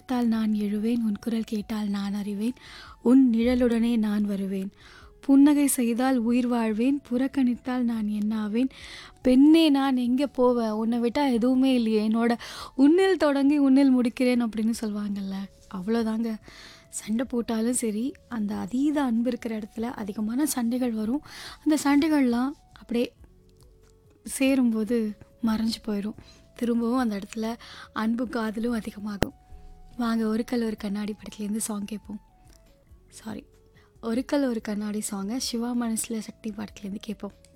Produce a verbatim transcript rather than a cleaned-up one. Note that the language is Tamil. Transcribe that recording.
பார்த்தால் நான் எழுவேன், உன் குரல் கேட்டால் நான் அறிவேன், உன் நிழலுடனே நான் வருவேன். புன்னகை செய்தால் உயிர் வாழ்வேன், புறக்கணித்தால் நான் என்னாவேன். பெண்ணே நான் எங்கே போவேன், உன்னை விட்டால் எதுவுமே இல்லையே, என்னோட உன்னில் தொடங்கி உன்னில் முடிக்கிறேன் அப்படின்னு சொல்லுவாங்கல்ல. அவ்வளோதாங்க. சண்டை போட்டாலும் சரி, அந்த அதீத அன்பு இருக்கிற இடத்துல அதிகமான சண்டைகள் வரும். அந்த சண்டைகள்லாம் அப்படியே சேரும்போது மறைஞ்சு போயிடும். திரும்பவும் அந்த இடத்துல அன்பு காதலும் அதிகமாகும். வாங்க ஒரு கல் ஒரு கண்ணாடி படத்துலேருந்து சாங் கேட்போம். சாரி, ஒரு கல் ஒரு கண்ணாடி சாங்கை சிவா மனசில் சக்தி படத்துலேருந்து கேட்போம்.